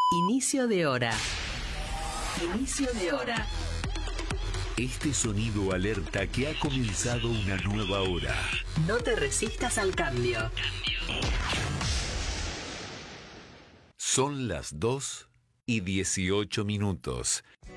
Inicio de hora. Inicio de hora. Este sonido alerta que ha comenzado una nueva hora. No te resistas al cambio. Son las 2:18.